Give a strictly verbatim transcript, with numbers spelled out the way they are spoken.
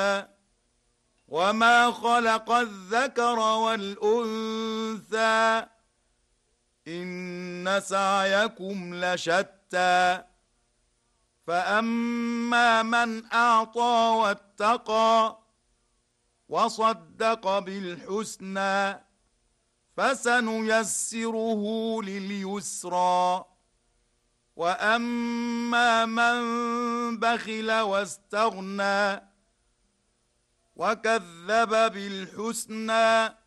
وما خلق الذكر والأنثى إن سعيكم لشتى فأما من أعطى واتقى وصدق بالحسنى فسنيسره لليسرى وأما من بخل واستغنى وكذب بالحسنى